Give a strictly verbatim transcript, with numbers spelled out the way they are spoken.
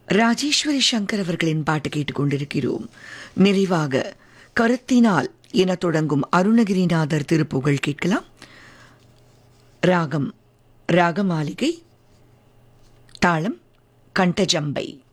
ராஜேஸ்வரி சங்கர் அவர்களின் பாட்டு கேட்டுக்கொண்டிருக்கிறோம். நிறைவாக கருத்தினால் என தொடங்கும் அருணகிரிநாதர் திருப்புகழ் கேட்கலாம். ராகம் ராகமாளிகை, தாளம் கண்டஜம்பை.